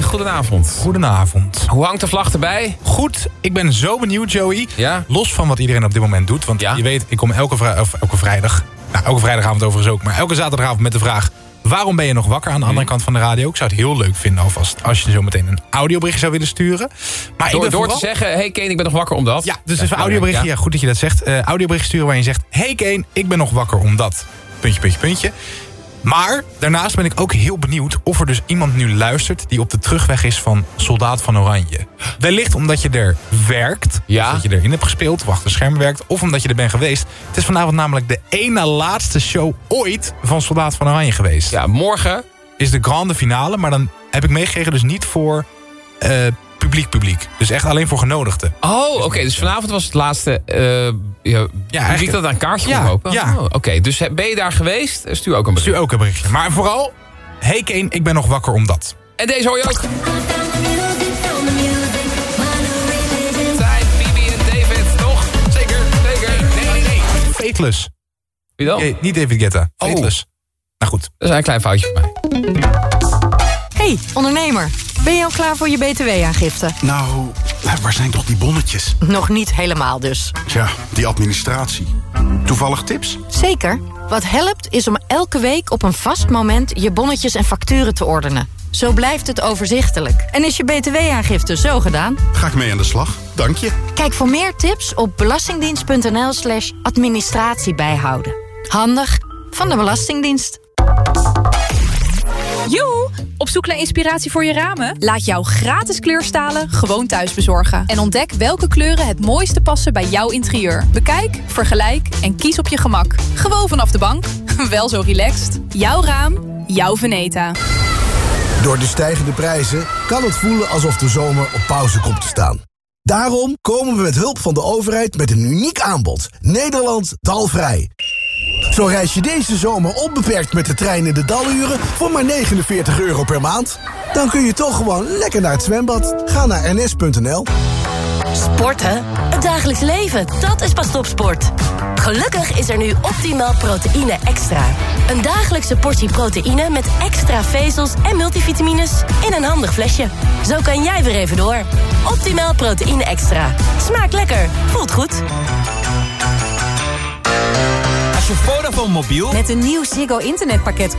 goedenavond. Goedenavond. Hoe hangt de vlag erbij? Goed, ik ben zo benieuwd, Joey. Ja? Los van wat iedereen op dit moment doet. Want je weet, ik kom elke vrijdag... Nou, elke vrijdagavond overigens ook. Maar elke zaterdagavond met de vraag... Waarom ben je nog wakker aan de andere kant van de radio? Ik zou het heel leuk vinden alvast als je zo meteen een audioberichtje zou willen sturen. Maar door te zeggen, hey Kane, ik ben nog wakker omdat. Ja, dus even een audioberichtje. Ja, goed dat je dat zegt. Audioberichtje sturen waarin je zegt... Hey Kane, ik ben nog wakker omdat... Puntje. Maar daarnaast ben ik ook heel benieuwd of er dus iemand nu luistert... die op de terugweg is van Soldaat van Oranje. Wellicht omdat je er werkt, ja. Of dat je erin hebt gespeeld, of achter schermen werkt... of omdat je er bent geweest. Het is vanavond namelijk de ene laatste show ooit van Soldaat van Oranje geweest. Ja, morgen is de grande finale, maar dan heb ik meegekregen dus niet voor... publiek. Dus echt alleen voor genodigden. Oh, oké. Dus vanavond was het laatste... publiek dat een kaartje kon kopen? Ja. Oh, oké. Dus ben je daar geweest? Stuur ook een berichtje. Maar vooral... Hey Kane, ik ben nog wakker omdat. En deze hoor je ook. Zijn Bibi en David, toch? Zeker. Nee. Fateless. Wie dan? Nee, niet David Guetta. Fateless. Nou goed. Dat is een klein foutje voor mij. Hey, ondernemer. Ben je al klaar voor je btw-aangifte? Nou, waar zijn toch die bonnetjes? Nog niet helemaal dus. Tja, die administratie. Toevallig tips? Zeker. Wat helpt is om elke week op een vast moment je bonnetjes en facturen te ordenen. Zo blijft het overzichtelijk. En is je btw-aangifte zo gedaan? Ga ik mee aan de slag. Dank je. Kijk voor meer tips op belastingdienst.nl/administratie bijhouden. Handig van de Belastingdienst. Joe, op zoek naar inspiratie voor je ramen? Laat jouw gratis kleurstalen gewoon thuis bezorgen. En ontdek welke kleuren het mooiste passen bij jouw interieur. Bekijk, vergelijk en kies op je gemak. Gewoon vanaf de bank. Wel zo relaxed. Jouw raam, jouw Veneta. Door de stijgende prijzen kan het voelen alsof de zomer op pauze komt te staan. Daarom komen we met hulp van de overheid met een uniek aanbod. Nederland dalvrij. Zo reis je deze zomer onbeperkt met de trein in de daluren voor maar €49 per maand. Dan kun je toch gewoon lekker naar het zwembad. Ga naar ns.nl. Sporten? Het dagelijks leven, dat is pas topsport. Gelukkig is er nu Optimal Proteïne Extra. Een dagelijkse portie proteïne met extra vezels en multivitamines in een handig flesje. Zo kan jij weer even door. Optimal Proteïne Extra. Smaakt lekker, voelt goed. Als je Vodafone mobiel met een nieuw Ziggo internetpakket